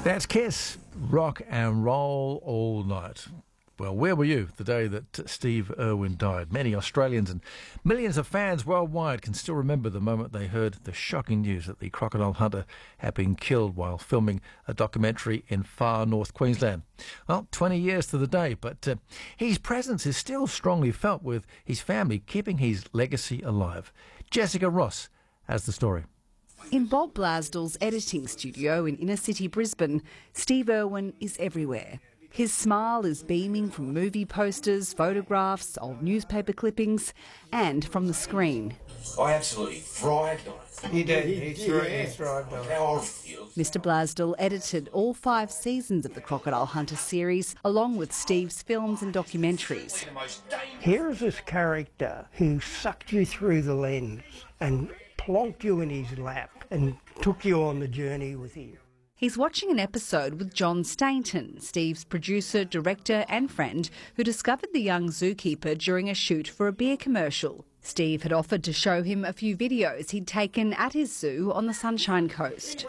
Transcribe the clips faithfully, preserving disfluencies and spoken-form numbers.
That's Kiss, rock and roll all night. Well, where were you the day that Steve Irwin died? Many Australians and millions of fans worldwide can still remember the moment they heard the shocking news that the crocodile hunter had been killed while filming a documentary in far north Queensland. Well, twenty years to the day, but uh, his presence is still strongly felt, with his family keeping his legacy alive. Jessica Ross has the story. In Bob Blasdell's editing studio in inner city Brisbane, Steve Irwin is everywhere. His smile is beaming from movie posters, photographs, old newspaper clippings, and from the screen. I absolutely thrived on it. He did. He, thrived, he thrived on it. How I feel. Mister Blasdell edited all five seasons of the Crocodile Hunter series, along with Steve's films and documentaries. Here's this character who sucked you through the lens and plonked you in his lap and took you on the journey with him. He's watching an episode with John Stainton, Steve's producer, director and friend, who discovered the young zookeeper during a shoot for a beer commercial. Steve had offered to show him a few videos he'd taken at his zoo on the Sunshine Coast.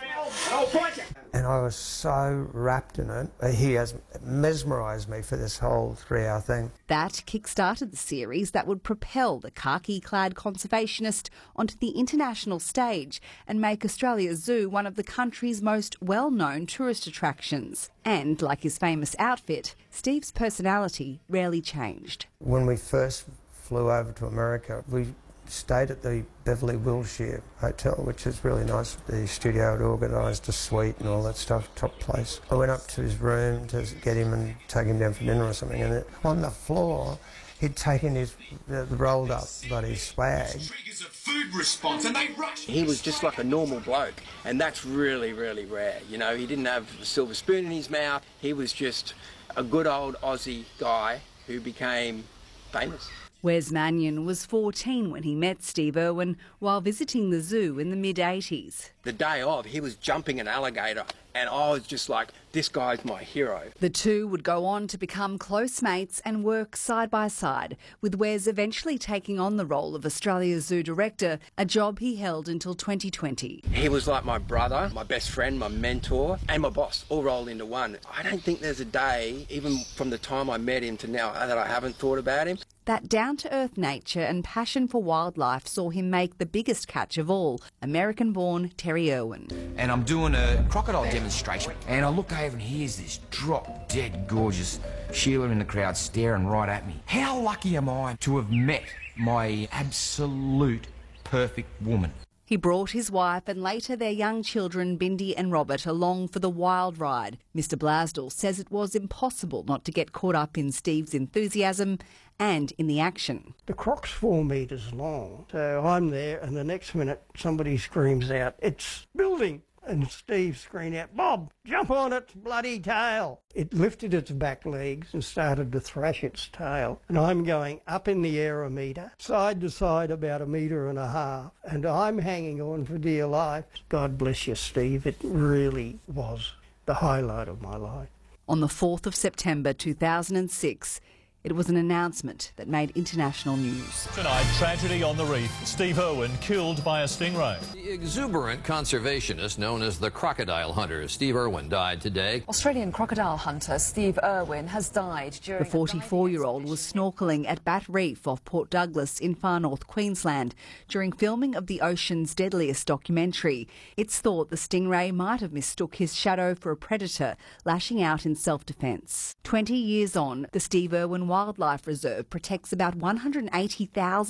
And I was so wrapped in it. He has mesmerised me for this whole three-hour thing. That kick-started the series that would propel the khaki-clad conservationist onto the international stage and make Australia's zoo one of the country's most well-known tourist attractions. And, like his famous outfit, Steve's personality rarely changed. When we first flew over to America, we stayed at the Beverly Wilshire Hotel, which is really nice. The studio had organised a suite and all that stuff, top place. I went up to his room to get him and take him down for dinner or something, and on the floor he'd taken his uh, rolled up bloody swag. Triggers a food response and they rush. He was just like a normal bloke, and that's really, really rare. You know, he didn't have a silver spoon in his mouth. He was just a good old Aussie guy who became famous. Wes Mannion was fourteen when he met Steve Irwin while visiting the zoo in the mid eighties. The day of, he was jumping an alligator, and I was just like, this guy's my hero. The two would go on to become close mates and work side by side, with Wes eventually taking on the role of Australia's zoo director, a job he held until twenty twenty. He was like my brother, my best friend, my mentor, and my boss, all rolled into one. I don't think there's a day, even from the time I met him to now, that I haven't thought about him. That down-to-earth nature and passion for wildlife saw him make the biggest catch of all, American-born Terry Irwin. And I'm doing a crocodile demonstration, and I look over and here's this drop-dead gorgeous Sheila in the crowd staring right at me. How lucky am I to have met my absolute perfect woman? He brought his wife and later their young children, Bindi and Robert, along for the wild ride. Mister Blasdell says it was impossible not to get caught up in Steve's enthusiasm and in the action. The croc's four metres long, so I'm there and the next minute somebody screams out, "It's building!" And Steve screamed out, "Bob, jump on its bloody tail!" It lifted its back legs and started to thrash its tail. And I'm going up in the air a metre, side to side about a metre and a half. And I'm hanging on for dear life. God bless you, Steve. It really was the highlight of my life. On the fourth of September two thousand six, it was an announcement that made international news. Tonight, tragedy on the reef. Steve Irwin killed by a stingray. The exuberant conservationist known as the crocodile hunter, Steve Irwin, died today. Australian crocodile hunter Steve Irwin has died during... The forty-four-year-old was snorkelling at Bat Reef off Port Douglas in far north Queensland during filming of the ocean's deadliest documentary. It's thought the stingray might have mistook his shadow for a predator, lashing out in self-defence. Twenty years on, the Steve Irwin Wildlife Reserve protects about one hundred eighty thousand